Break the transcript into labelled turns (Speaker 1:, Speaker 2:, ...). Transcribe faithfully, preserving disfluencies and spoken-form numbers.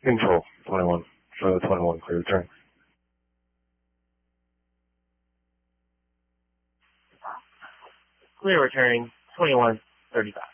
Speaker 1: Control, twenty-one. Show twenty-one, clear the turn.
Speaker 2: Clear returning, twenty-one thirty-five.